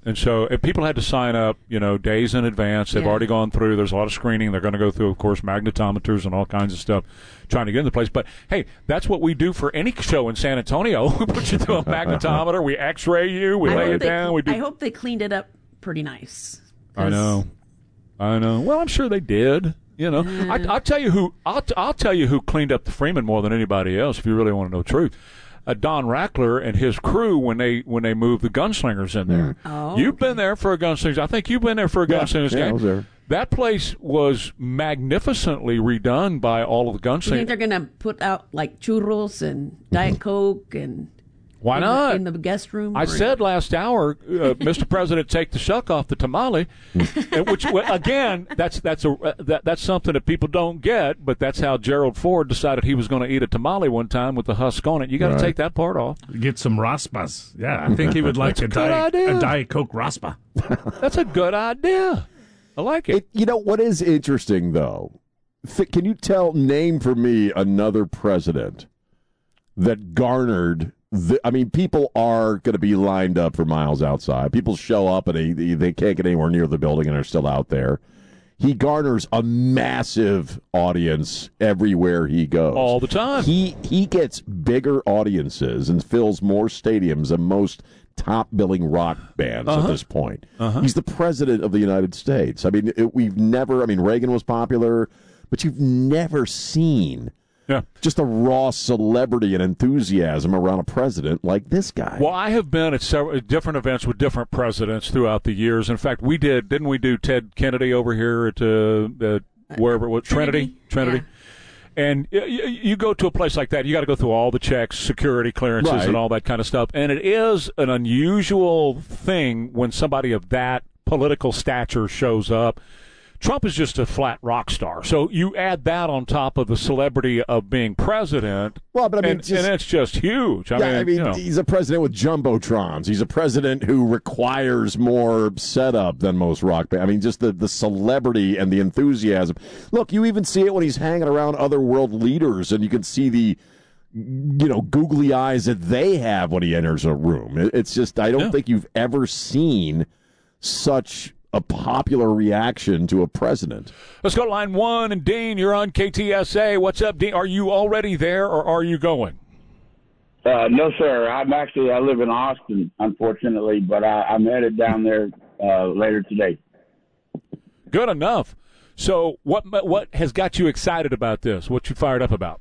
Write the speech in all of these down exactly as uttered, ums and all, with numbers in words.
And so if people had to sign up, you know, days in advance. They've Yeah. already gone through. There's a lot of screening. They're going to go through, of course, magnetometers and all kinds of stuff trying to get in the place. But, hey, that's what we do for any show in San Antonio. We put you through a magnetometer. We X-ray you. We I lay hope it they- down. We do. I hope they cleaned it up pretty nice. I know. I know. Well, I'm sure they did. You know, Mm. I, I'll tell you who. I'll, t- I'll tell you who cleaned up the Freeman more than anybody else. If you really want to know the truth, uh, Don Rackler and his crew when they when they moved the Gunslingers in there. Oh, you've okay. been there for a Gunslingers. I think you've been there for a Yeah, Gunslingers yeah, I game. was there. That place was magnificently redone by all of the Do you think Gunslingers. they're going to put out like churros and Diet Coke and Why in not? the, in the guest room? I or- said last hour, uh, Mister President, take the shuck off the tamale, and which well, again, that's that's a uh, that, that's something that people don't get, but that's how Gerald Ford decided he was going to eat a tamale one time with the husk on it. You got to Right. take that part off. Get some raspas. Yeah, I think he would like That's a a, good diet, idea. a Diet Coke raspa. That's a good idea. I like it. It, you know what is interesting though? Th- Can you tell? Name for me another president that garnered. The, I mean, people are going to be lined up for miles outside. People show up and they, they they can't get anywhere near the building and are still out there. He garners a massive audience everywhere he goes. All the time. He he gets bigger audiences and fills more stadiums than most top billing rock bands Uh-huh. at this point. He's the president of the United States. I mean, it, we've never. I mean, Reagan was popular, but you've never seen Yeah. just a raw celebrity and enthusiasm around a president like this guy. Well, I have been at several different events with different presidents throughout the years. In fact, we did, didn't we do Ted Kennedy over here at uh, uh, wherever it was, Trinity? Trinity. Yeah. And y- y- you go to a place like that, you got to go through all the checks, security clearances, Right. and all that kind of stuff. And it is an unusual thing when somebody of that political stature shows up. Trump is just a flat rock star. So you add that on top of the celebrity of being president, Well, but I mean, and, just- and it's just huge. I yeah, mean, I mean, you know. he's a president with jumbotrons. He's a president who requires more setup than most rock bands. I mean, just the, the celebrity and the enthusiasm. Look, you even see it when he's hanging around other world leaders, and you can see the, you know, googly eyes that they have when he enters a room. It- It's just, I don't Yeah. think you've ever seen such a popular reaction to a president. Let's go to line one. And Dean, you're on K T S A. What's up, Dean? Are you already there, or are you going? Uh, no, sir. I'm actually, I live in Austin, unfortunately, but I, I'm headed down there uh, later today. Good enough. So, what what has got you excited about this? What you fired up about?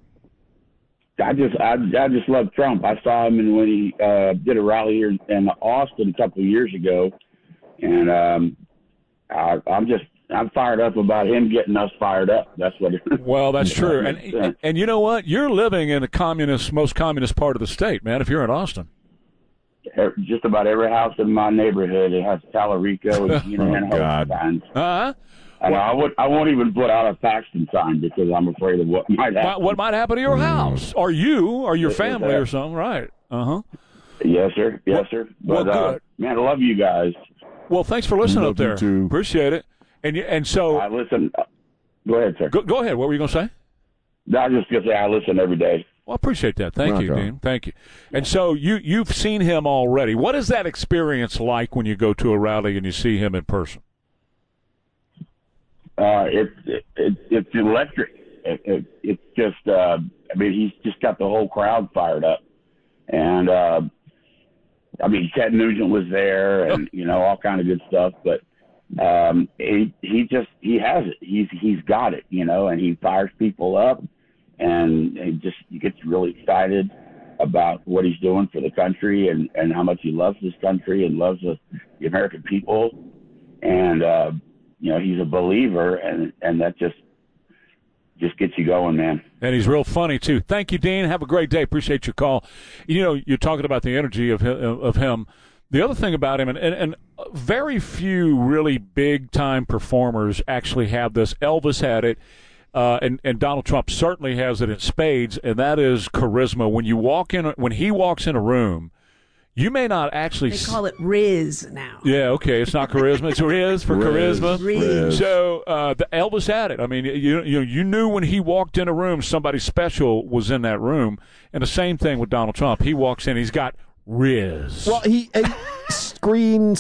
I just, I, I just love Trump. I saw him in, when he uh, did a rally here in Austin a couple of years ago, and um, I, I'm just, I'm fired up about him getting us fired up. That's what. It, Well, that's true. that And, makes sense. and you know what? You're living in the communist, most communist part of the state, man. If you're in Austin, Just about every house in my neighborhood, it has Talarico and Gina Oh, and God. signs. uh-huh. And I would, I won't even put out a Paxton sign because I'm afraid of what might happen. What, what might happen to your house, or you, or your Yes, family, sir. or something? Right? Uh huh. Yes, sir. Yes, Well- sir. well, But uh, good. man, I love you guys. Well, thanks for listening Love up there. you too. Appreciate it. And you, and so, I listen. Uh, go ahead, sir. go, go ahead. What were you going to say? No, I was just gonna say I listen every day. Well, I appreciate that. Thank Rock you, on. Dean. Thank you. And so you you've seen him already. What is that experience like when you go to a rally and you see him in person? Uh, it's it, it, it's electric. It, it, it's just. Uh, I mean, he's just got the whole crowd fired up, and uh, I mean, Ted Nugent was there, and you know, all kind of good stuff. But um, he he just he has it. He's he's got it, you know, and he fires people up, and he just he gets really excited about what he's doing for the country and, and how much he loves this country and loves the, the American people. And, uh, you know, he's a believer, and, and that just just gets you going, man. And he's real funny, too. Thank you, Dean. Have a great day. Appreciate your call. You know, you're talking about the energy of him. Of him. The other thing about him, and, and, and very few really big-time performers actually have this. Elvis had it. Uh, and, and Donald Trump certainly has it in spades, and that is charisma. When you walk in, when he walks in a room, you may not actually. They call it Riz now. Yeah, okay, it's not charisma; it's Riz for Riz. charisma. Riz. So uh, the Elvis had it. I mean, you you you knew when he walked in a room, somebody special was in that room, and the same thing with Donald Trump. He walks in, he's got Riz. Well, he, he screen